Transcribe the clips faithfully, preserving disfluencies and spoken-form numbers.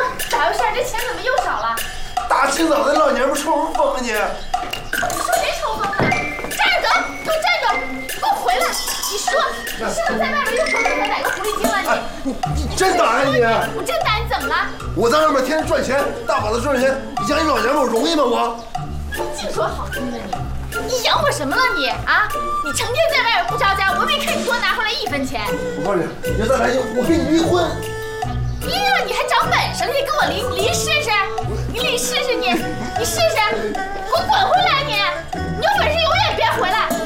咋回事？这钱怎么又少了？ 大清早的，老娘们抽什么风啊你？ 你说谁抽风了？站着，给我站着，给我回来！你说，你是不是在外面又说给他哪个狐狸精了？ 哎，你你真打呀你？ 我真打你怎么了？ 我在外面天天赚钱，大把的赚钱，你养你老娘们我容易吗我？ 净说好听的你，你养我什么了你啊？你成天在外面不着家，我没看你多拿回来一分钱。 我告诉你，你要再来劲，我跟你离婚。 离了你还长本事，你跟我离离试试？你离试试你，你试试，给我滚回来你！你有本事永远别回来！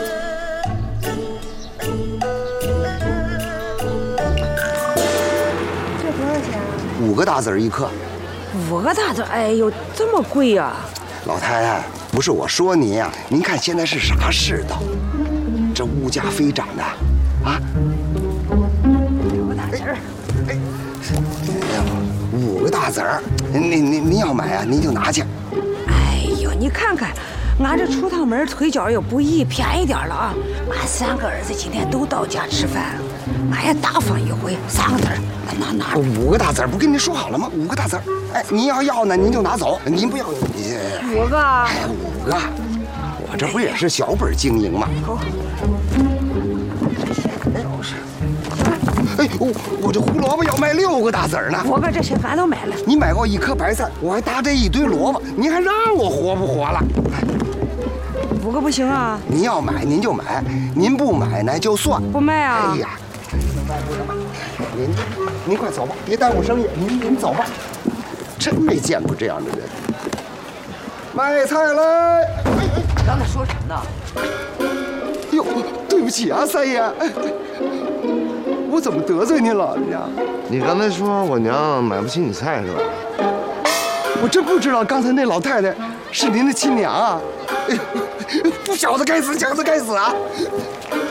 这多少钱啊？ 五个大子一克。 五个大子，哎呦，这么贵呀、啊！ 老太太，不是我说您呀、啊，您看现在是啥世道？这物价飞涨的，啊！ 五个大子儿， 哎，五个大子儿，您您您要买啊，您就拿去。 哎呦，你看看，俺这出趟门腿脚也不易，便宜点了啊！俺三个儿子今天都到家吃饭，俺也大方一回，三个子儿，拿拿。 五个大子儿，不跟您说好了吗？五个大子儿，哎，您要要呢，您就拿走，您不要，你五个， 哎，五个，我这不也是小本经营吗？ 好。 哎，我我这胡萝卜要卖六个大子儿呢。 五个这些俺都买了。 你买过一颗白菜，我还搭这一堆萝卜，您还让我活不活了？ 五个不行啊！ 您要买您就买，您不买呢就算。 不卖啊！ 哎呀，能卖不能卖？您您快走吧，别耽误生意。您您走吧，真没见过这样的人。卖菜来！ 你刚才说什么呢？ 哟，对不起啊，三爷，我怎么得罪您了，人家？ 你刚才说我娘买不起你菜是吧？ 我真不知道刚才那老太太是您的亲娘啊！哎呦，不小子该死，小子该死啊！